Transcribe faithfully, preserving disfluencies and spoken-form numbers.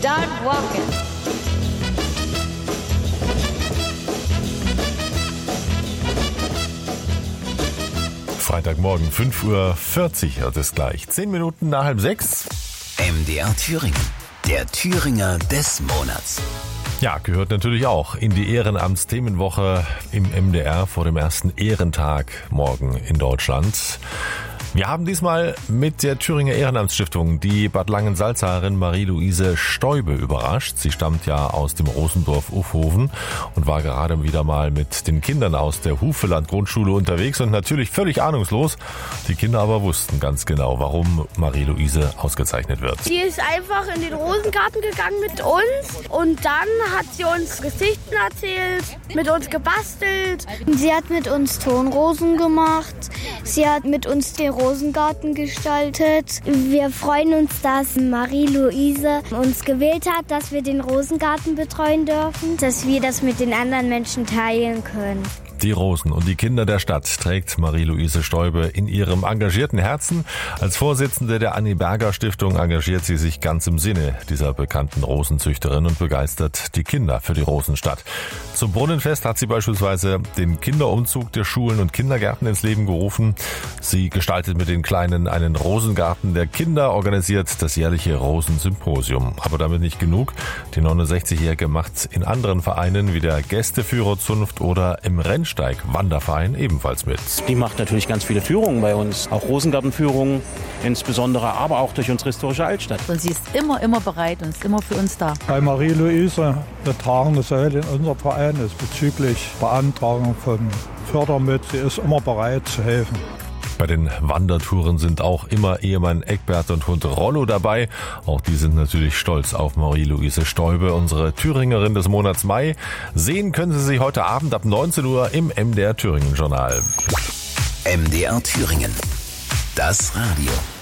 Start walking. Freitagmorgen, fünf Uhr vierzig hat es gleich. Zehn Minuten nach halb sechs. M D R Thüringen, der Thüringer des Monats. Ja, gehört natürlich auch in die Ehrenamtsthemenwoche im M D R vor dem ersten Ehrentag morgen in Deutschland. Wir haben diesmal mit der Thüringer Ehrenamtsstiftung die Bad Langensalzarin Marie-Louise Stäube überrascht. Sie stammt ja aus dem Rosendorf Ufhoven und war gerade wieder mal mit den Kindern aus der Hufeland Grundschule unterwegs und natürlich völlig ahnungslos. Die Kinder aber wussten ganz genau, warum Marie-Louise ausgezeichnet wird. Sie ist einfach in den Rosengarten gegangen mit uns und dann hat sie uns Geschichten erzählt, mit uns gebastelt. Sie hat mit uns Tonrosen gemacht. Sie hat mit uns den Rosengarten gestaltet. Wir freuen uns, dass Marie-Louise uns gewählt hat, dass wir den Rosengarten betreuen dürfen, dass wir das mit den anderen Menschen teilen können. Die Rosen und die Kinder der Stadt trägt Marie-Louise Stäube in ihrem engagierten Herzen. Als Vorsitzende der Annie Berger Stiftung engagiert sie sich ganz im Sinne dieser bekannten Rosenzüchterin und begeistert die Kinder für die Rosenstadt. Zum Brunnenfest hat sie beispielsweise den Kinderumzug der Schulen und Kindergärten ins Leben gerufen. Sie gestaltet mit den Kleinen einen Rosengarten der Kinder, organisiert das jährliche Rosensymposium. Aber damit nicht genug. Die neunundsechzigjährige macht in anderen Vereinen wie der Gästeführerzunft oder im Rennsteig Wanderverein ebenfalls mit. Die macht natürlich ganz viele Führungen bei uns, auch Rosengartenführungen insbesondere, aber auch durch unsere historische Altstadt. Und sie ist immer, immer bereit und ist immer für uns da. Bei Marie-Louise eine tragende Säule in unserem Verein ist bezüglich Beantragung von Fördermitteln. Sie ist immer bereit zu helfen. Bei den Wandertouren sind auch immer Ehemann Eckbert und Hund Rollo dabei. Auch die sind natürlich stolz auf Marie-Louise Stäube, unsere Thüringerin des Monats Mai. Sehen können Sie sie heute Abend ab neunzehn Uhr im M D R Thüringen Journal. M D R Thüringen, das Radio.